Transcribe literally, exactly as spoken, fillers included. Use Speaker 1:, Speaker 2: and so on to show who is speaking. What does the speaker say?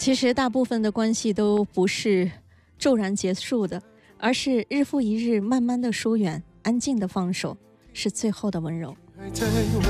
Speaker 1: 其实大部分的关系都不是骤然结束的，而是日复一日慢慢的疏远，安静的放手，是最后的温柔。